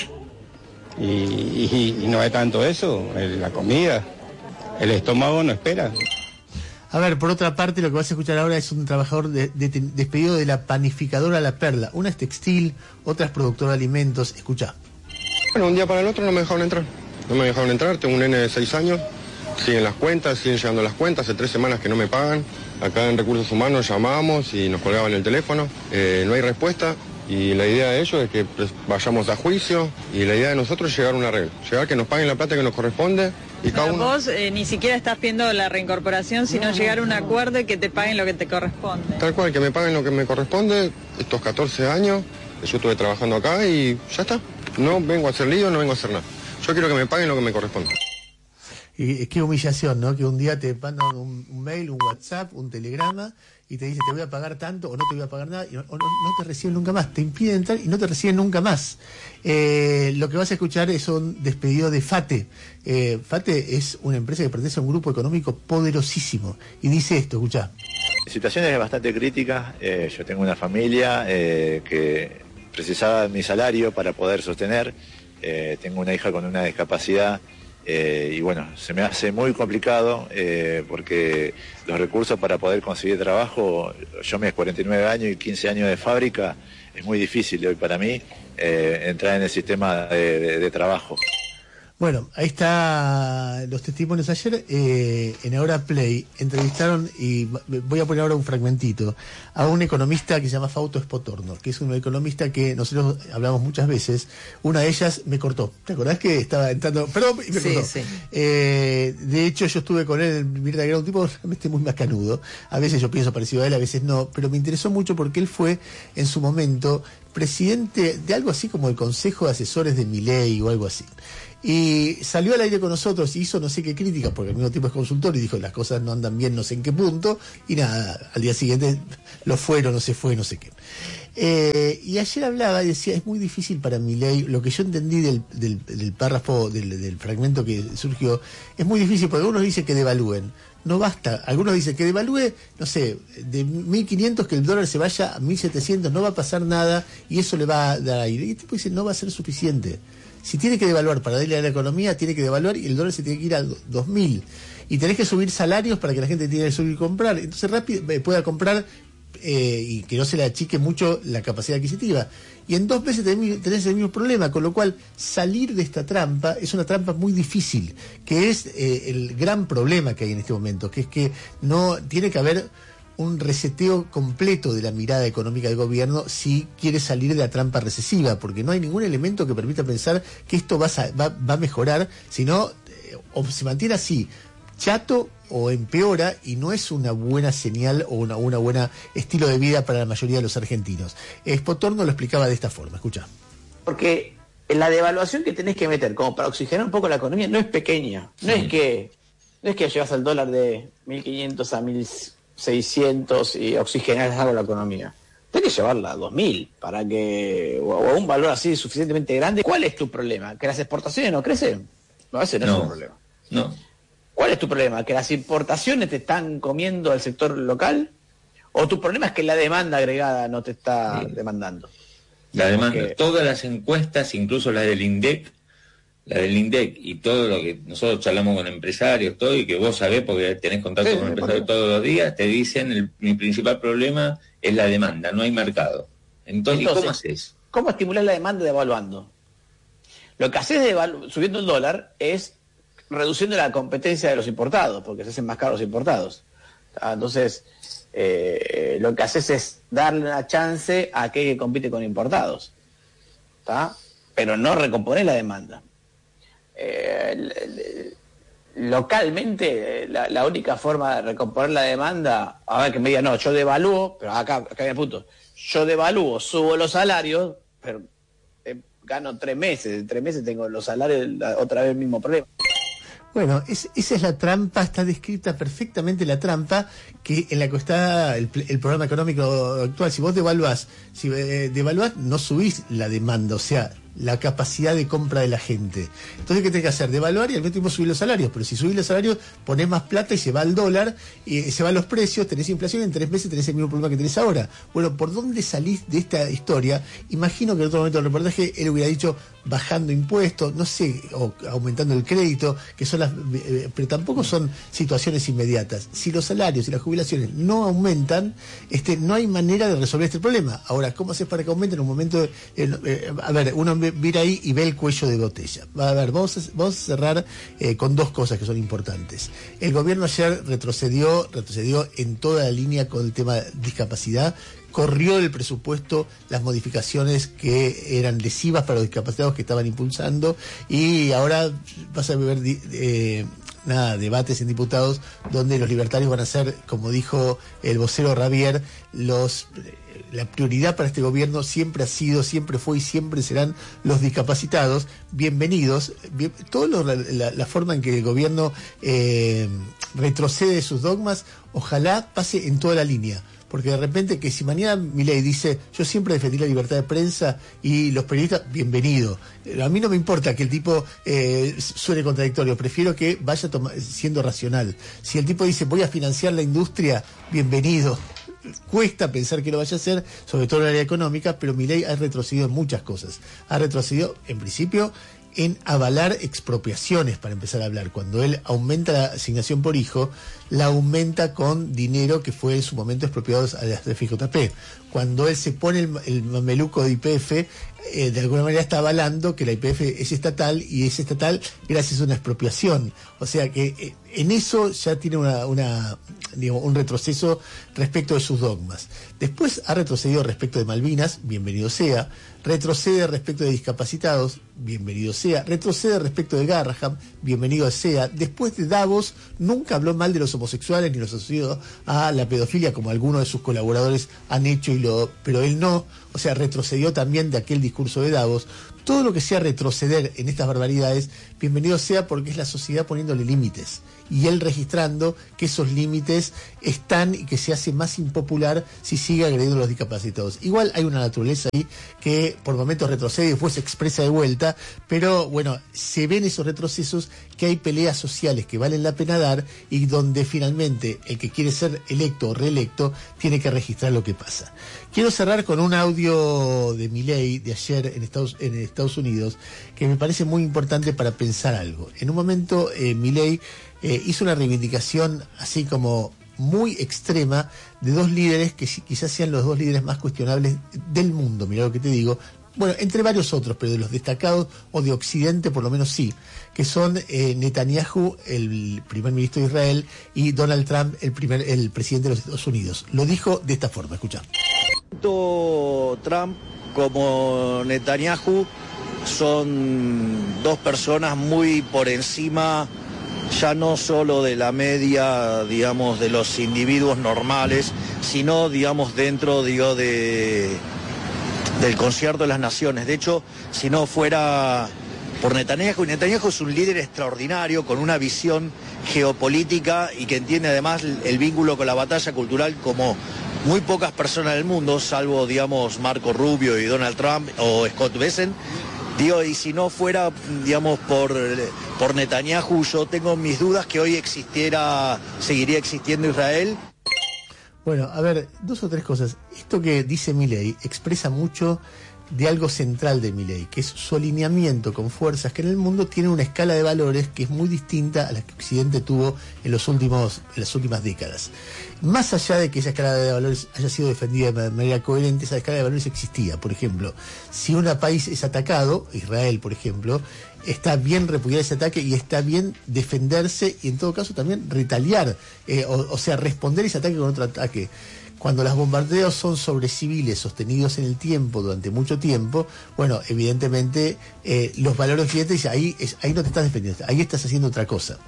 Y, y, y no es tanto eso, la comida, el estómago no espera. A ver, por otra parte, lo que vas a escuchar ahora es un trabajador de, de, de, despedido de la panificadora La Perla. Una es textil, otra es productora de alimentos. Escucha. Bueno, un día para el otro no me dejaron entrar. No me dejaron entrar, tengo un nene de seis años, siguen las cuentas, siguen llegando las cuentas, hace tres semanas que no me pagan. Acá en Recursos Humanos llamamos y nos colgaban el teléfono, eh, no hay respuesta. Y la idea de ellos es que pues, vayamos a juicio, y la idea de nosotros es llegar a un arreglo, llegar que nos paguen la plata que nos corresponde. Y cada uno... Vos eh, ni siquiera estás pidiendo la reincorporación, sino no, llegar a un acuerdo y que te paguen lo que te corresponde. Tal cual, que me paguen lo que me corresponde, estos catorce años que yo estuve trabajando acá, y ya está. No vengo a hacer lío, no vengo a hacer nada. Yo quiero que me paguen lo que me corresponde. Y qué humillación, ¿no? Que un día te mandan un, un mail, un WhatsApp, un telegrama, y te dice te voy a pagar tanto o no te voy a pagar nada, y, o no, no te reciben nunca más, te impiden entrar y no te reciben nunca más. Eh, lo que vas a escuchar es un despedido de FATE. Eh, FATE es una empresa que pertenece a un grupo económico poderosísimo, y dice esto, escuchá. La situación es bastante crítica, eh, yo tengo una familia eh, que precisaba de mi salario para poder sostener, eh, tengo una hija con una discapacidad. Eh, y bueno, se me hace muy complicado eh, porque los recursos para poder conseguir trabajo, yo me cuarenta y nueve años y quince años de fábrica, es muy difícil hoy para mí eh, entrar en el sistema de, de, de trabajo. Bueno, ahí está los testimonios. Ayer eh, en Ahora Play entrevistaron, y voy a poner ahora un fragmentito, a un economista que se llama Fausto Espotorno, que es un economista que nosotros hablamos muchas veces. Una de ellas me cortó. ¿Te acordás que estaba entrando? Perdón, y me sí, cortó. Sí. Eh, de hecho, yo estuve con él en Mirta, que era un tipo realmente muy macanudo. A veces yo pienso parecido a él, a veces no, pero me interesó mucho porque él fue, en su momento, presidente de algo así como el Consejo de Asesores de Milei o algo así. Y salió al aire con nosotros y hizo no sé qué críticas, porque al mismo tiempo es consultor y dijo las cosas no andan bien, no sé en qué punto, y nada, al día siguiente lo fueron, no se fue, no sé qué. Eh, y ayer hablaba y decía, es muy difícil para Milei, lo que yo entendí del, del, del párrafo, del, del fragmento que surgió, es muy difícil porque algunos dicen que devalúen. No basta, algunos dicen que devalúe, no sé, de mil quinientos que el dólar se vaya a mil setecientos, no va a pasar nada y eso le va a dar aire. Y el tipo dice, no va a ser suficiente. Si tiene que devaluar para darle a la economía, tiene que devaluar y el dólar se tiene que ir a dos mil. Y tenés que subir salarios para que la gente tenga que subir y comprar. Entonces rápido pueda comprar eh, y que no se le achique mucho la capacidad adquisitiva. Y en dos meses tenés el mismo problema, con lo cual salir de esta trampa es una trampa muy difícil, que es eh, el gran problema que hay en este momento, que es que no tiene que haber un reseteo completo de la mirada económica del gobierno si quiere salir de la trampa recesiva, porque no hay ningún elemento que permita pensar que esto va a, va, va a mejorar, sino eh, o se mantiene así, chato o empeora, y no es una buena señal o una, una buena estilo de vida para la mayoría de los argentinos. Spotorno lo explicaba de esta forma, escucha. Porque la devaluación que tenés que meter como para oxigenar un poco la economía no es pequeña, no es que no es que llevas al dólar de mil quinientos a mil seiscientos y oxigenar algo la economía. Tenés que llevarla a dos mil para que, o a un valor así suficientemente grande. ¿Cuál es tu problema? ¿Que las exportaciones no crecen? No, ese no, no es un problema. No. ¿Cuál es tu problema? ¿Que las importaciones te están comiendo al sector local? ¿O tu problema es que la demanda agregada no te está sí. demandando? La demanda, porque... todas las encuestas, incluso las del INDEC, la del INDEC y todo lo que nosotros charlamos con empresarios, todo, y que vos sabés porque tenés contacto sí, con empresarios todos los días, te dicen el, mi principal problema es la demanda, no hay mercado. Entonces, Entonces ¿cómo haces? ¿Cómo estimular la demanda devaluando? Lo que haces devalu- subiendo el dólar es reduciendo la competencia de los importados, porque se hacen más caros los importados. Entonces, eh, lo que haces es darle una chance a aquel que compite con importados, ¿tá? Pero no recomponer la demanda. Eh, localmente, la, la única forma de recomponer la demanda, a ver que me digan, no, yo devalúo, pero acá, acá hay el punto, yo devalúo, subo los salarios, pero eh, gano tres meses, en tres meses tengo los salarios, la, otra vez el mismo problema. Bueno, es, esa es la trampa, está descrita perfectamente la trampa que en la que está el, el programa económico actual. Si vos devaluás, si eh, devaluás, no subís la demanda, o sea, la capacidad de compra de la gente. Entonces, ¿qué tenés que hacer? Devaluar y al mismo tiempo subir los salarios. Pero si subís los salarios, ponés más plata y se va al dólar, y se van los precios, tenés inflación, y en tres meses tenés el mismo problema que tenés ahora. Bueno, ¿por dónde salís de esta historia? Imagino que en otro momento del reportaje él hubiera dicho bajando impuestos, no sé, o aumentando el crédito, que son las, eh, pero tampoco son situaciones inmediatas. Si los salarios y las jubilaciones no aumentan, este, no hay manera de resolver este problema. Ahora, ¿cómo haces para que aumenten en un momento? De, eh, eh, a ver, uno mira ahí y ve el cuello de botella. A ver, vamos a, vamos a cerrar eh, con dos cosas que son importantes. El gobierno ayer retrocedió, retrocedió en toda la línea con el tema de discapacidad. Corrió del presupuesto las modificaciones que eran lesivas para los discapacitados que estaban impulsando, y ahora vas a ver eh, nada, debates en diputados donde los libertarios van a ser, como dijo el vocero Ravier, los la prioridad para este gobierno siempre ha sido, siempre fue y siempre serán los discapacitados. Bienvenidos. Bien, todo lo, la, la forma en que el gobierno eh, retrocede sus dogmas, ojalá pase en toda la línea. Porque de repente que si mañana Milei dice yo siempre defendí la libertad de prensa y los periodistas, bienvenido. A mí no me importa que el tipo eh, suene contradictorio, prefiero que vaya toma, siendo racional. Si el tipo dice voy a financiar la industria, bienvenido. Cuesta pensar que lo vaya a hacer, sobre todo en el área económica, pero Milei ha retrocedido en muchas cosas. Ha retrocedido, en principio, en avalar expropiaciones, para empezar a hablar. Cuando él aumenta la asignación por hijo, la aumenta con dinero que fue en su momento expropiado a las F J P. Cuando él se pone el, el mameluco de Y P F, eh, de alguna manera está avalando que la Y P F es estatal, y es estatal gracias a una expropiación. O sea que eh, en eso ya tiene una, una digo, un retroceso respecto de sus dogmas. Después ha retrocedido respecto de Malvinas, bienvenido sea. Retrocede respecto de discapacitados, bienvenido sea. Retrocede respecto de Graham, bienvenido sea. Después de Davos, nunca habló mal de los homosexuales ni los asoció a la pedofilia como algunos de sus colaboradores han hecho, y lo, pero él no. O sea, retrocedió también de aquel discurso de Davos. Todo lo que sea retroceder en estas barbaridades, bienvenido sea, porque es la sociedad poniéndole límites. Y él registrando que esos límites están y que se hace más impopular si sigue agrediendo a los discapacitados. Igual hay una naturaleza ahí que por momentos retrocede y después se expresa de vuelta, pero bueno, se ven esos retrocesos, que hay peleas sociales que valen la pena dar y donde finalmente el que quiere ser electo o reelecto tiene que registrar lo que pasa. Quiero cerrar con un audio de Milei de ayer en Estados, en Estados Unidos, que me parece muy importante para pensar algo. En un momento eh, Milei eh, hizo una reivindicación así como muy extrema de dos líderes que quizás sean los dos líderes más cuestionables del mundo, mirá lo que te digo, bueno, entre varios otros, pero de los destacados o de Occidente por lo menos sí, que son eh, Netanyahu, el primer ministro de Israel, y Donald Trump, el primer el presidente de los Estados Unidos. Lo dijo de esta forma, escucha. Tanto Trump como Netanyahu son dos personas muy por encima, ya no solo de la media, digamos, de los individuos normales, sino, digamos, dentro, digo, de del concierto de las naciones. De hecho, si no fuera por Netanyahu, y Netanyahu es un líder extraordinario, con una visión geopolítica y que entiende además el vínculo con la batalla cultural como muy pocas personas del mundo, salvo, digamos, Marco Rubio y Donald Trump o Scott Bessent. Digo, y si no fuera, digamos, por, por Netanyahu, yo tengo mis dudas que hoy existiera, seguiría existiendo Israel. Bueno, a ver, dos o tres cosas. Esto que dice Milei expresa mucho de algo central de Milei, que es su alineamiento con fuerzas que en el mundo tienen una escala de valores que es muy distinta a la que Occidente tuvo en los últimos, en las últimas décadas. Más allá de que esa escala de valores haya sido defendida de manera coherente, esa escala de valores existía. Por ejemplo, si un país es atacado, Israel por ejemplo, está bien repudiar ese ataque y está bien defenderse y en todo caso también retaliar, eh, o, o sea, responder ese ataque con otro ataque. Cuando los bombardeos son sobre civiles sostenidos en el tiempo, durante mucho tiempo, bueno, evidentemente eh, los valores occidentales dicen, ahí, es, ahí no te estás defendiendo, ahí estás haciendo otra cosa.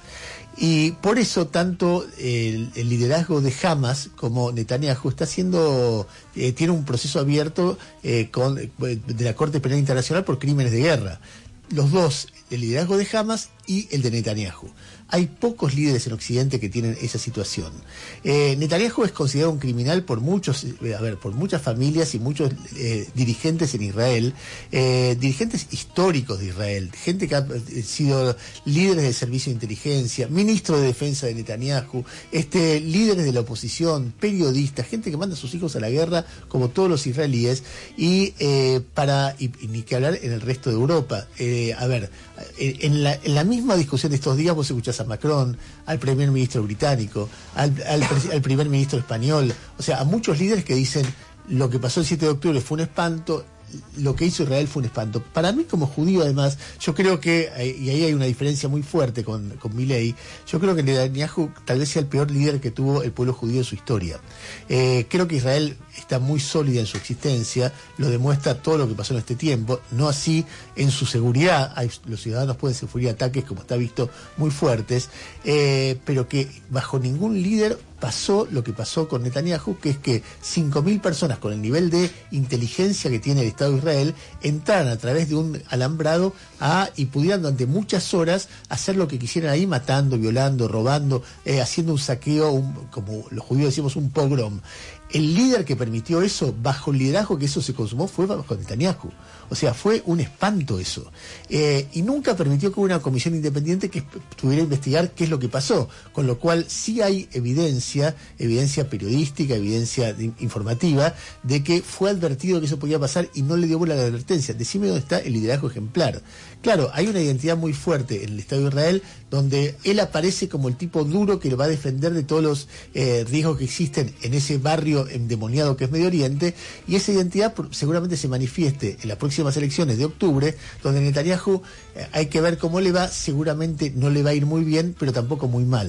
Y por eso tanto el, el liderazgo de Hamas como Netanyahu está haciendo, eh, tiene un proceso abierto eh, con, de la Corte Penal Internacional por crímenes de guerra. Los dos, el liderazgo de Hamas y el de Netanyahu. Hay pocos líderes en Occidente que tienen esa situación. Eh, Netanyahu es considerado un criminal por muchos, eh, a ver, por muchas familias y muchos eh, dirigentes en Israel, eh, dirigentes históricos de Israel, gente que ha sido líderes del servicio de inteligencia, ministro de defensa de Netanyahu, este, líderes de la oposición, periodistas, gente que manda a sus hijos a la guerra, como todos los israelíes, y eh, para y, y ni que hablar en el resto de Europa. Eh, a ver, en la, en la misma discusión de estos días vos escuchás a Macron, al primer ministro británico, al, al, al primer ministro español, o sea, a muchos líderes que dicen lo que pasó el siete de octubre fue un espanto, lo que hizo Israel fue un espanto. Para mí como judío además, yo creo que, y ahí hay una diferencia muy fuerte con, con Milei, yo creo que Netanyahu tal vez sea el peor líder que tuvo el pueblo judío en su historia. Eh, creo que Israel está muy sólida en su existencia, lo demuestra todo lo que pasó en este tiempo, no así en su seguridad. Hay, los ciudadanos pueden sufrir ataques, como está visto, muy fuertes, eh, pero que bajo ningún líder pasó lo que pasó con Netanyahu, que es que cinco mil personas con el nivel de inteligencia que tiene el Estado de Israel entraran a través de un alambrado a, y pudieran durante muchas horas hacer lo que quisieran ahí, matando, violando, robando, eh, haciendo un saqueo, un, como los judíos decimos, un pogrom. El líder que permitió eso, bajo el liderazgo que eso se consumó, fue bajo Netanyahu. O sea, fue un espanto eso. Eh, y nunca permitió que hubiera una comisión independiente que pudiera investigar qué es lo que pasó. Con lo cual sí hay evidencia, evidencia periodística, evidencia de, informativa, de que fue advertido que eso podía pasar y no le dio bola a la advertencia. Decime dónde está el liderazgo ejemplar. Claro, hay una identidad muy fuerte en el Estado de Israel, donde él aparece como el tipo duro que lo va a defender de todos los eh, riesgos que existen en ese barrio endemoniado que es Medio Oriente, y esa identidad seguramente se manifieste en las próximas elecciones de octubre, donde Netanyahu, eh, hay que ver cómo le va, seguramente no le va a ir muy bien, pero tampoco muy mal.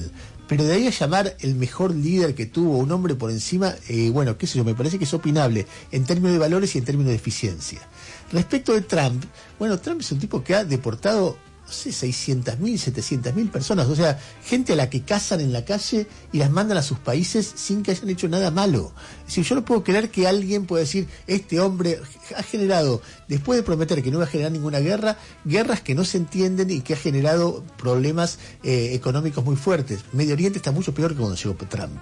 pero de ahí a llamar el mejor líder que tuvo un hombre por encima, eh, bueno, qué sé yo, me parece que es opinable en términos de valores y en términos de eficiencia. Respecto de Trump, bueno, Trump es un tipo que ha deportado, no sé, seiscientas mil, setecientas mil personas, o sea, gente a la que cazan en la calle y las mandan a sus países sin que hayan hecho nada malo. Es decir, yo no puedo creer que alguien pueda decir, este hombre ha generado, después de prometer que no va a generar ninguna guerra, guerras que no se entienden y que ha generado problemas eh, económicos muy fuertes. Medio Oriente está mucho peor que cuando llegó Trump.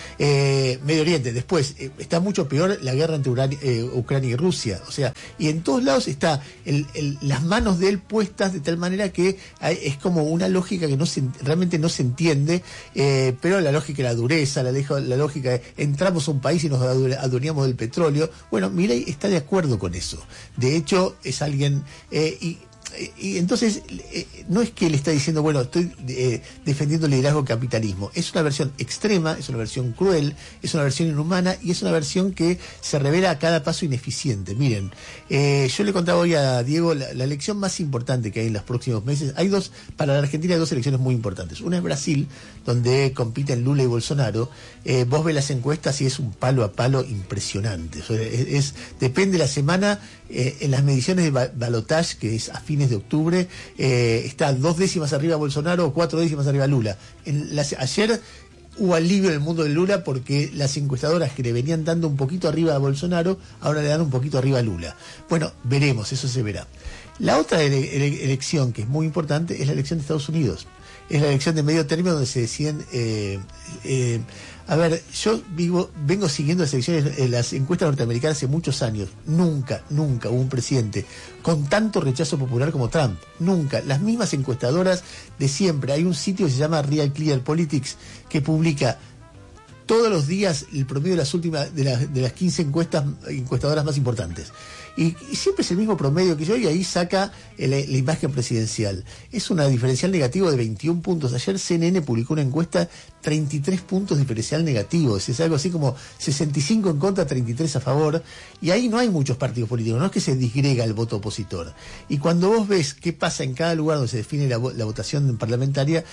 Eh, Medio Oriente, después eh, está mucho peor la guerra entre Urani, eh, Ucrania y Rusia, o sea, y en todos lados está el, el, las manos de él puestas de tal manera que hay, es como una lógica que no se, realmente no se entiende, eh, pero la lógica de la dureza, la, la lógica de entramos a un país y nos adueñamos del petróleo. Bueno, Milei está de acuerdo con eso, de hecho es alguien eh, y Y entonces, eh, no es que él está diciendo, bueno, estoy eh, defendiendo el liderazgo del capitalismo. Es una versión extrema, es una versión cruel, es una versión inhumana y es una versión que se revela a cada paso ineficiente. Miren, eh, yo le contaba hoy a Diego la, la elección más importante que hay en los próximos meses. Hay dos, para la Argentina hay dos elecciones muy importantes. Una es Brasil, donde compiten Lula y Bolsonaro. Eh, vos ves las encuestas y es un palo a palo impresionante. O sea, es, es, depende de la semana, eh, en las mediciones de balotage, que es a fines de octubre, eh, está dos décimas arriba Bolsonaro o cuatro décimas arriba Lula. En las, ayer hubo alivio en el mundo de Lula porque las encuestadoras que le venían dando un poquito arriba a Bolsonaro, ahora le dan un poquito arriba a Lula. Bueno, veremos, eso se verá. La otra ele ele elección que es muy importante es la elección de Estados Unidos. Es la elección de medio término donde se deciden... Eh, eh, a ver, yo vivo, vengo siguiendo las elecciones, eh, las encuestas norteamericanas hace muchos años. Nunca, nunca hubo un presidente con tanto rechazo popular como Trump. Nunca. Las mismas encuestadoras de siempre. Hay un sitio que se llama Real Clear Politics que publica todos los días el promedio de las últimas, de las, de las quince encuestas, encuestadoras más importantes. Y, y siempre es el mismo promedio que yo, y ahí saca el, la imagen presidencial. Es una diferencial negativo de veintiún puntos. Ayer C N N publicó una encuesta, treinta y tres puntos diferencial negativo. Es algo así como sesenta y cinco en contra, treinta y tres a favor. Y ahí no hay muchos partidos políticos, no es que se disgrega el voto opositor. Y cuando vos ves qué pasa en cada lugar donde se define la, la votación parlamentaria,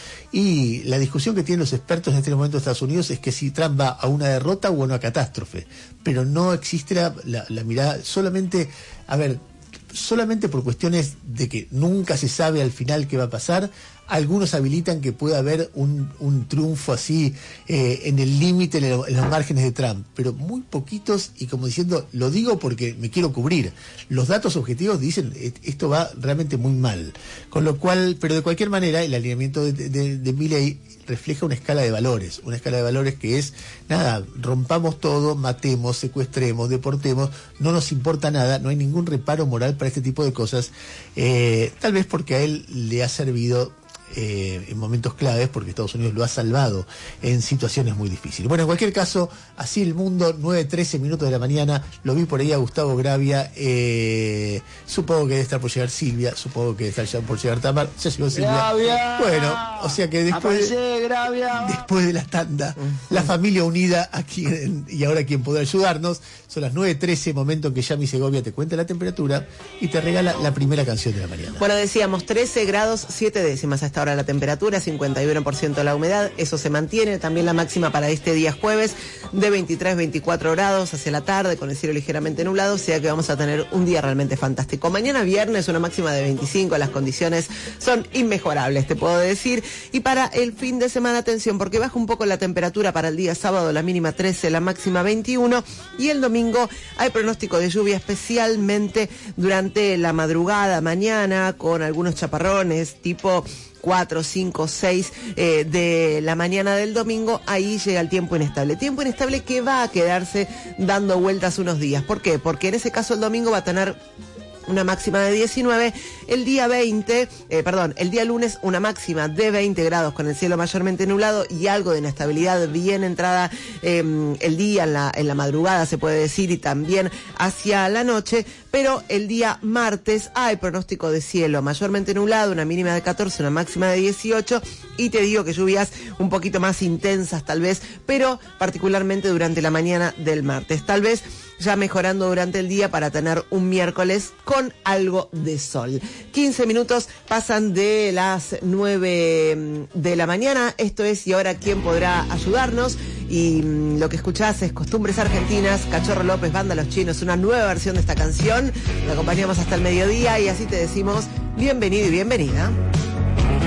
y la discusión que tienen los expertos en este momento de Estados Unidos es que si Trump va a una derrota o a una catástrofe. Pero no existe la, la, la mirada solamente... A ver, solamente por cuestiones de que nunca se sabe al final qué va a pasar, algunos habilitan que pueda haber un, un triunfo así eh, en el límite, en, en los márgenes de Trump, pero muy poquitos, y como diciendo, lo digo porque me quiero cubrir. Los datos objetivos dicen esto va realmente muy mal. Con lo cual, pero de cualquier manera, el alineamiento de, de, de Milei refleja una escala de valores, una escala de valores que es, nada, rompamos todo, matemos, secuestremos, deportemos, no nos importa nada, no hay ningún reparo moral para este tipo de cosas, eh, tal vez porque a él le ha servido Eh, en momentos claves, porque Estados Unidos lo ha salvado en situaciones muy difíciles. Bueno, en cualquier caso, así el mundo, nueve trece minutos de la mañana, lo vi por ahí a Gustavo Gravia, eh, supongo que debe estar por llegar Silvia, supongo que debe estar por llegar Tamar, ya llegó Silvia. Gravia. Bueno, o sea que después, Aparece, Gravia. después de la tanda, la familia unida aquí, en, y ahora quien podrá ayudarnos, son las nueve trece, momento en que Yami Segovia te cuenta la temperatura y te regala la primera canción de la mañana. Bueno, decíamos trece grados siete décimas hasta ahora la temperatura, cincuenta y uno por ciento la humedad, eso se mantiene. También la máxima para este día jueves de veintitrés, veinticuatro grados hacia la tarde, con el cielo ligeramente nublado, o sea que vamos a tener un día realmente fantástico. Mañana viernes una máxima de veinticinco, las condiciones son inmejorables, te puedo decir. Y para el fin de semana, atención, porque baja un poco la temperatura para el día sábado, la mínima trece, la máxima veintiuno, y el domingo hay pronóstico de lluvia, especialmente durante la madrugada, mañana, con algunos chaparrones, tipo cuatro, cinco, seis eh, de la mañana del domingo. Ahí llega el tiempo inestable. Tiempo inestable que va a quedarse dando vueltas unos días. ¿Por qué? Porque en ese caso el domingo va a tener una máxima de diecinueve, el día veinte, eh, perdón, el día lunes una máxima de veinte grados con el cielo mayormente nublado y algo de inestabilidad bien entrada eh, el día, en la, en la madrugada se puede decir, y también hacia la noche, pero el día martes hay pronóstico de cielo mayormente nublado, una mínima de catorce, una máxima de dieciocho, y te digo que lluvias un poquito más intensas tal vez, pero particularmente durante la mañana del martes, tal vez ya mejorando durante el día para tener un miércoles con con algo de sol. quince minutos pasan de las nueve de la mañana. Esto es Y Ahora ¿Quién Podrá Ayudarnos? Y mmm, lo que escuchás es Costumbres Argentinas, Cachorro López, Banda Los Chinos, una nueva versión de esta canción. Te acompañamos hasta el mediodía y así te decimos bienvenido y bienvenida.